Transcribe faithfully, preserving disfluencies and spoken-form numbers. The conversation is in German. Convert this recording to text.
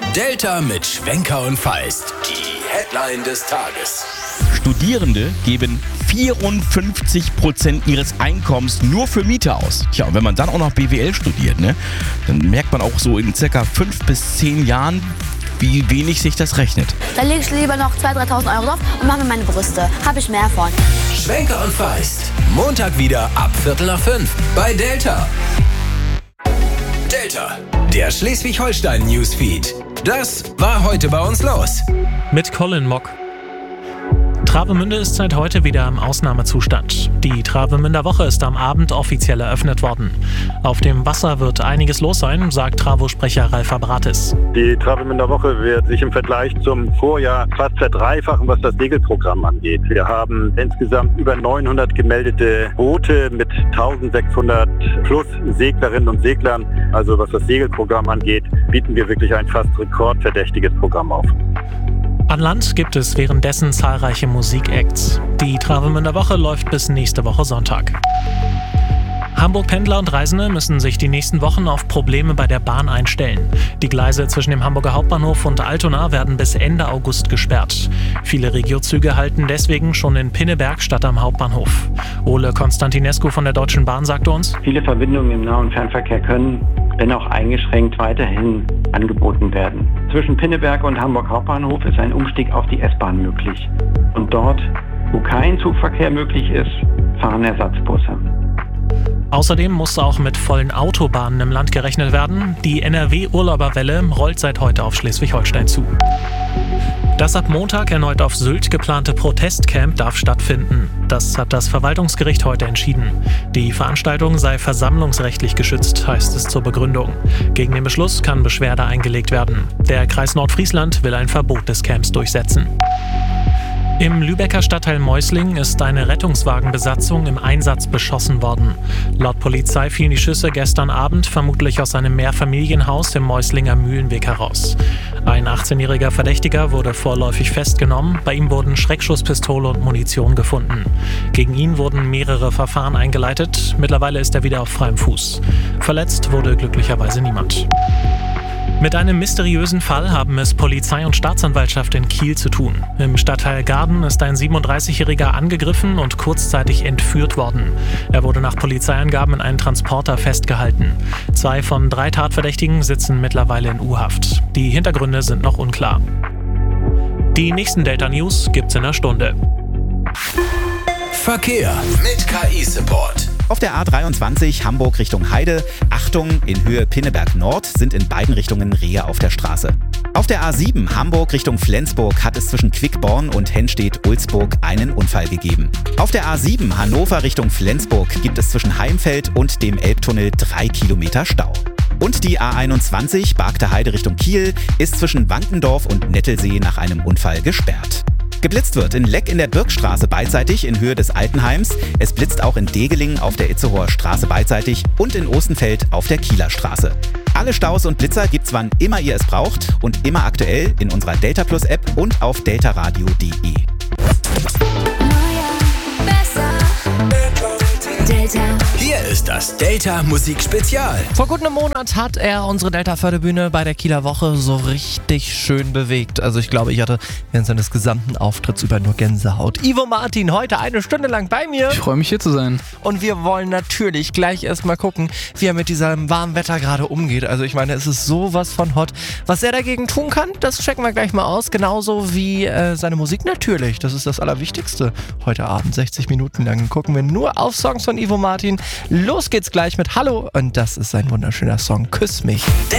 Delta mit Schwenker und Feist. Die Headline des Tages. Studierende geben vierundfünfzig Prozent ihres Einkommens nur für Miete aus. Tja, und wenn man dann auch noch B W L studiert, ne, dann merkt man auch so in circa fünf bis zehn Jahren, wie wenig sich das rechnet. Dann lege ich lieber noch zweitausend, dreitausend Euro drauf und mache mir meine Brüste. Habe ich mehr von. Schwenker und Feist. Montag wieder ab Viertel nach fünf bei Delta. Delta, der Schleswig-Holstein-Newsfeed. Das war heute bei uns los. Mit Colin Mock. Travemünde ist seit heute wieder im Ausnahmezustand. Die Travemünder Woche ist am Abend offiziell eröffnet worden. Auf dem Wasser wird einiges los sein, sagt Travo-Sprecher Ralf Abratis. Die Travemünder Woche wird sich im Vergleich zum Vorjahr fast verdreifachen, was das Segelprogramm angeht. Wir haben insgesamt über neunhundert gemeldete Boote mit eintausendsechshundert plus Seglerinnen und Seglern. Also was das Segelprogramm angeht, bieten wir wirklich ein fast rekordverdächtiges Programm auf. An Land gibt es währenddessen zahlreiche Musikacts. Die Travemünder Woche läuft bis nächste Woche Sonntag. Hamburg-Pendler und Reisende müssen sich die nächsten Wochen auf Probleme bei der Bahn einstellen. Die Gleise zwischen dem Hamburger Hauptbahnhof und Altona werden bis Ende August gesperrt. Viele Regiozüge halten deswegen schon in Pinneberg statt am Hauptbahnhof. Ole Konstantinescu von der Deutschen Bahn sagte uns: Viele Verbindungen im Nah- und Fernverkehr können, wenn auch eingeschränkt, weiterhin angeboten werden. Zwischen Pinneberg und Hamburg Hauptbahnhof ist ein Umstieg auf die S-Bahn möglich. Und dort, wo kein Zugverkehr möglich ist, fahren Ersatzbusse. Außerdem muss auch mit vollen Autobahnen im Land gerechnet werden. Die N R W-Urlauberwelle rollt seit heute auf Schleswig-Holstein zu. Das ab Montag erneut auf Sylt geplante Protestcamp darf stattfinden. Das hat das Verwaltungsgericht heute entschieden. Die Veranstaltung sei versammlungsrechtlich geschützt, heißt es zur Begründung. Gegen den Beschluss kann Beschwerde eingelegt werden. Der Kreis Nordfriesland will ein Verbot des Camps durchsetzen. Im Lübecker Stadtteil Meusling ist eine Rettungswagenbesatzung im Einsatz beschossen worden. Laut Polizei fielen die Schüsse gestern Abend vermutlich aus einem Mehrfamilienhaus im Meuslinger Mühlenweg heraus. Ein achtzehnjähriger Verdächtiger wurde vorläufig festgenommen. Bei ihm wurden Schreckschusspistole und Munition gefunden. Gegen ihn wurden mehrere Verfahren eingeleitet. Mittlerweile ist er wieder auf freiem Fuß. Verletzt wurde glücklicherweise niemand. Mit einem mysteriösen Fall haben es Polizei und Staatsanwaltschaft in Kiel zu tun. Im Stadtteil Garden ist ein siebenunddreißigjähriger angegriffen und kurzzeitig entführt worden. Er wurde nach Polizeiangaben in einem Transporter festgehalten. Zwei von drei Tatverdächtigen sitzen mittlerweile in U-Haft. Die Hintergründe sind noch unklar. Die nächsten Delta News gibt's in einer Stunde. Verkehr mit K I-Support. Auf der A dreiundzwanzig Hamburg Richtung Heide, Achtung, in Höhe Pinneberg Nord sind in beiden Richtungen Rehe auf der Straße. Auf der A sieben Hamburg Richtung Flensburg hat es zwischen Quickborn und Henstedt-Ulzburg einen Unfall gegeben. Auf der A sieben Hannover Richtung Flensburg gibt es zwischen Heimfeld und dem Elbtunnel drei Kilometer Stau. Und die A einundzwanzig Bargter Heide Richtung Kiel ist zwischen Wankendorf und Nettelsee nach einem Unfall gesperrt. Geblitzt wird in Leck in der Birkstraße beidseitig in Höhe des Altenheims. Es blitzt auch in Degeling auf der Itzehoer Straße beidseitig und in Ostenfeld auf der Kieler Straße. Alle Staus und Blitzer gibt's wann immer ihr es braucht und immer aktuell in unserer Delta Plus App und auf deltaradio punkt de. Hier ist das Delta Musik Spezial. Vor gut einem Monat hat er unsere Delta-Förderbühne bei der Kieler Woche so richtig schön bewegt. Also ich glaube, ich hatte während seines gesamten Auftritts über nur Gänsehaut. Ivo Martin, heute eine Stunde lang bei mir. Ich freue mich, hier zu sein. Und wir wollen natürlich gleich erstmal gucken, wie er mit diesem warmen Wetter gerade umgeht. Also ich meine, es ist sowas von hot. Was er dagegen tun kann, das checken wir gleich mal aus. Genauso wie äh, seine Musik natürlich. Das ist das Allerwichtigste. Heute Abend sechzig Minuten lang gucken wir nur auf Songs von Ivo Martin. Los geht's gleich mit Hallo und das ist sein wunderschöner Song Küss mich.